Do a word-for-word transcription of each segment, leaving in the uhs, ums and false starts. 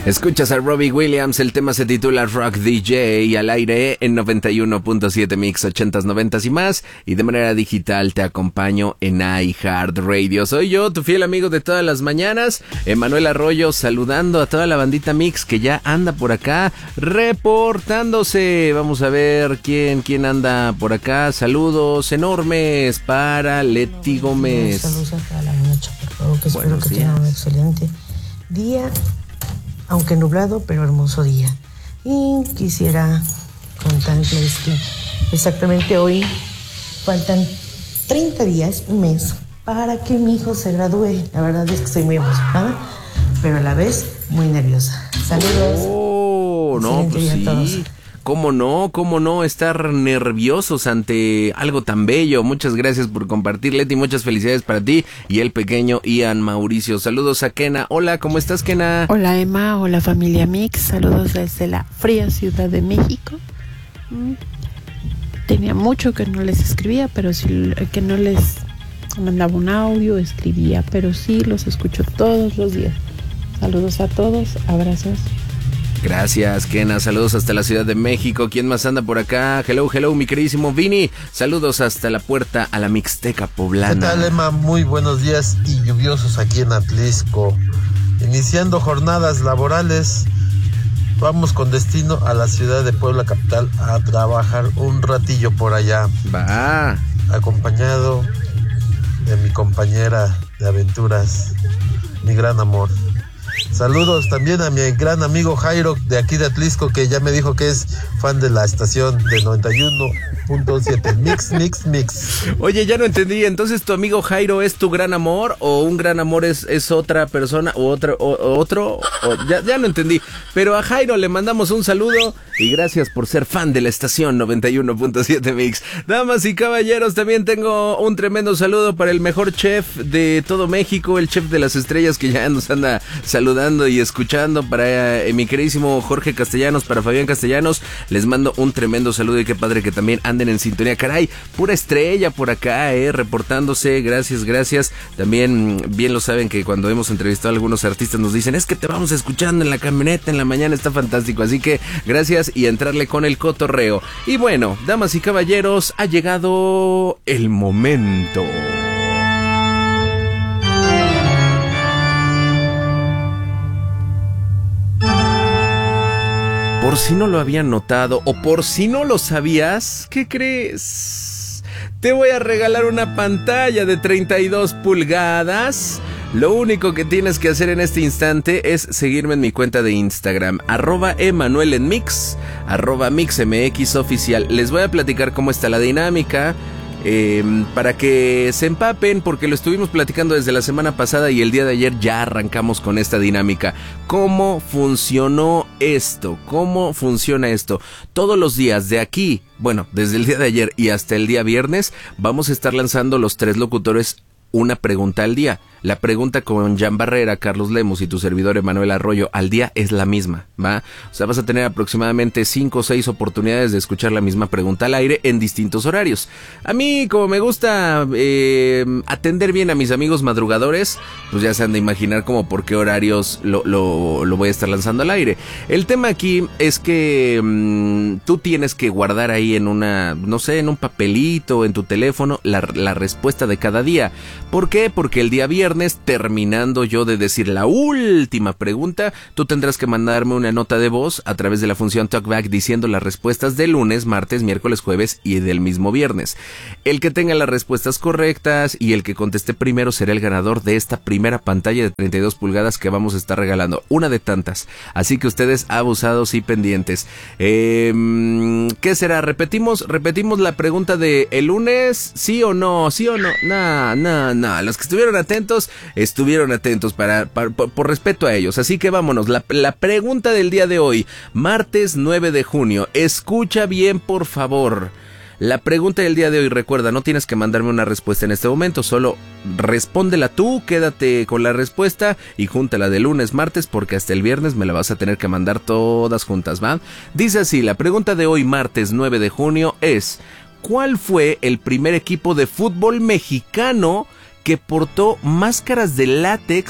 Escuchas a Robbie Williams, el tema se titula Rock D J y al aire en noventa y uno punto siete Mix ochentas, noventas y más, y de manera digital te acompaño en iHeartRadio. Soy yo, tu fiel amigo de todas las mañanas, Emanuel Arroyo, saludando a toda la bandita Mix que ya anda por acá reportándose. Vamos a ver quién, quién anda por acá. Saludos enormes para Leti Gómez. Saludos a toda la noche, por favor, que espero que tengan un excelente día. Aunque nublado, pero hermoso día. Y quisiera contarles que exactamente hoy faltan treinta días, un mes, para que mi hijo se gradúe. La verdad es que estoy muy emocionada, pero a la vez muy nerviosa. Saludos. Oh, no, pues sí. ¿Cómo no? ¿Cómo no estar nerviosos ante algo tan bello? Muchas gracias por compartir, Leti. Muchas felicidades para ti y el pequeño Ian Mauricio. Saludos a Kena. Hola, ¿cómo estás, Kena? Hola, Emma. Hola, familia Mix. Saludos desde la fría Ciudad de México. Tenía mucho que no les escribía, pero sí que no les mandaba un audio, escribía, pero sí los escucho todos los días. Saludos a todos. Abrazos. Gracias, Kena. Saludos hasta la Ciudad de México. ¿Quién más anda por acá? Hello, hello, mi queridísimo Vini. Saludos hasta la puerta a la Mixteca poblana. ¿Qué tal, Emma? Muy buenos días y lluviosos aquí en Atlisco. Iniciando jornadas laborales, vamos con destino a la ciudad de Puebla capital a trabajar un ratillo por allá. Va. Acompañado de mi compañera de aventuras, mi gran amor. Saludos también a mi gran amigo Jairo de aquí de Atlisco, que ya me dijo que es fan de la estación de noventa y uno punto siete. Mix, mix, mix. Oye, ya no entendí. Entonces, ¿tu amigo Jairo es tu gran amor o un gran amor es, es otra persona o otro? O, o otro o, ya, ya no entendí. Pero a Jairo le mandamos un saludo y gracias por ser fan de la estación noventa y uno punto siete Mix. Damas y caballeros, también tengo un tremendo saludo para el mejor chef de todo México, el chef de las estrellas que ya nos anda saludando y escuchando, para eh, mi queridísimo Jorge Castellanos, para Fabián Castellanos, les mando un tremendo saludo y qué padre que también anden en sintonía. Caray, pura estrella por acá, eh, reportándose. Gracias, gracias. También bien lo saben que cuando hemos entrevistado a algunos artistas nos dicen, es que te vamos escuchando en la camioneta en la mañana, está fantástico. Así que gracias y a entrarle con el cotorreo. Y bueno, damas y caballeros, ha llegado el momento. Por si no lo habían notado o por si no lo sabías, ¿qué crees? Te voy a regalar una pantalla de treinta y dos pulgadas. Lo único que tienes que hacer en este instante es seguirme en mi cuenta de Instagram, arroba Emanuel en Mix, arroba MixMX oficial. Les voy a platicar cómo está la dinámica. Eh, para que se empapen, porque lo estuvimos platicando desde la semana pasada y el día de ayer ya arrancamos con esta dinámica. ¿Cómo funcionó esto? ¿Cómo funciona esto? Todos los días de aquí, bueno, desde el día de ayer y hasta el día viernes, vamos a estar lanzando los tres locutores una pregunta al día. La pregunta con Jan Barrera, Carlos Lemus y tu servidor Emanuel Arroyo al día es la misma, ¿va? O sea, vas a tener aproximadamente cinco o seis oportunidades de escuchar la misma pregunta al aire en distintos horarios. A mí, como me gusta eh, atender bien a mis amigos madrugadores, pues ya se han de imaginar como por qué horarios lo, lo, lo voy a estar lanzando al aire. El tema aquí es que mmm, tú tienes que guardar ahí en una, no sé, en un papelito, en tu teléfono, la, la respuesta de cada día. ¿Por qué? Porque el día viernes, terminando yo de decir la última pregunta, tú tendrás que mandarme una nota de voz a través de la función Talkback diciendo las respuestas de lunes, martes, miércoles, jueves y del mismo viernes. El que tenga las respuestas correctas y el que conteste primero será el ganador de esta primera pantalla de treinta y dos pulgadas que vamos a estar regalando, una de tantas. Así que ustedes abusados y pendientes. Eh, ¿Qué será? ¿Repetimos, repetimos la pregunta de el lunes? ¿Sí o no? ¿Sí o no? Nah, nah, nah. Los que estuvieron atentos, estuvieron atentos para, para por, por respeto a ellos. Así que vámonos. La, la pregunta del día de hoy, martes nueve de junio. Escucha bien, por favor. La pregunta del día de hoy, recuerda, no tienes que mandarme una respuesta en este momento, solo respóndela tú, quédate con la respuesta y júntala de lunes, martes, porque hasta el viernes me la vas a tener que mandar todas juntas, ¿va? Dice así, la pregunta de hoy, martes nueve de junio, es: ¿cuál fue el primer equipo de fútbol mexicano que portó máscaras de látex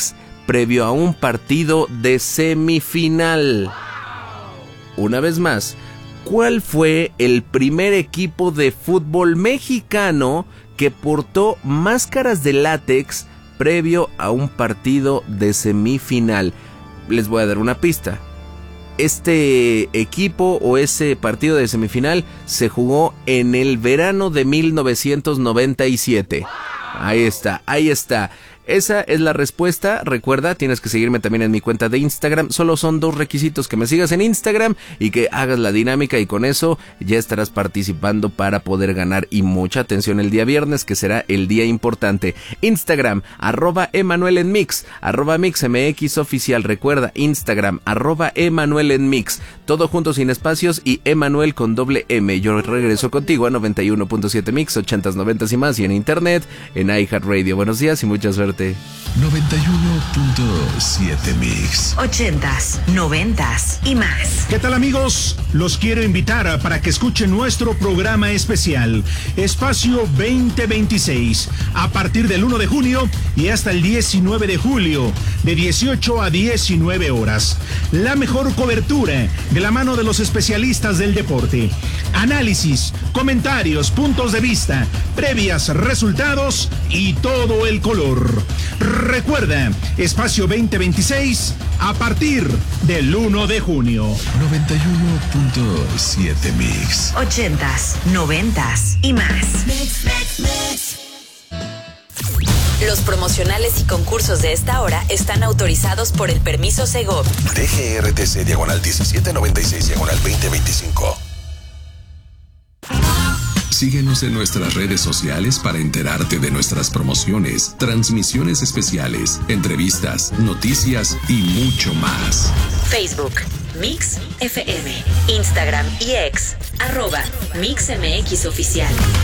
previo a un partido de semifinal? Una vez más, ¿cuál fue el primer equipo de fútbol mexicano que portó máscaras de látex previo a un partido de semifinal? Les voy a dar una pista. Este equipo o ese partido de semifinal se jugó en el verano de mil novecientos noventa y siete. Ahí está, ahí está. Esa es la respuesta. Recuerda, tienes que seguirme también en mi cuenta de Instagram. Solo son dos requisitos: que me sigas en Instagram y que hagas la dinámica, y con eso ya estarás participando para poder ganar. Y mucha atención el día viernes, que será el día importante. Instagram, arroba Emanuel en Mix, arroba MixMX oficial. Recuerda, Instagram, arroba Emanuel en Mix. Todo junto sin espacios y Emanuel con doble M. Yo regreso contigo a noventa y uno punto siete Mix, ochentas, noventas y más, y en internet, en iHeartRadio. Buenos días y mucha suerte. noventa y uno punto siete Mix. Ochentas, noventas y más. ¿Qué tal, amigos? Los quiero invitar a, para que escuchen nuestro programa especial Espacio veinte veintiséis, a partir del uno de junio y hasta el diecinueve de julio, de dieciocho a diecinueve horas. La mejor cobertura de la mano de los especialistas del deporte. Análisis, comentarios, puntos de vista, previas, resultados y todo el color. Recuerda, Espacio veinte veintiséis a partir del uno de junio. noventa y uno punto siete Mix. Ochentas, noventas y más. Mix, mix, mix. Los promocionales y concursos de esta hora están autorizados por el permiso Segov. D G R T C diagonal diecisiete noventa y seis diagonal veinte veinticinco. Síguenos en nuestras redes sociales para enterarte de nuestras promociones, transmisiones especiales, entrevistas, noticias y mucho más. Facebook, Mix F M, Instagram y X, arroba MixMX Oficial.